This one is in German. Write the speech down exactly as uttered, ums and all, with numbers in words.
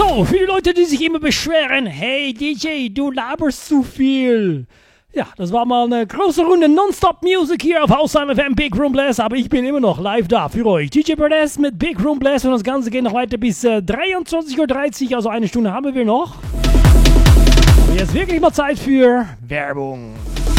So, für die Leute, die sich immer beschweren, hey D J, du laberst zu viel. Ja, das war mal eine große Runde Non-Stop-Music hier auf Hausheimer F M Big Room Blast, aber ich bin immer noch live da für euch. D J Burdess mit Big Room Blast und das Ganze geht noch weiter bis äh, dreiundzwanzig Uhr dreißig, also eine Stunde haben wir noch. Und jetzt wirklich mal Zeit für Werbung.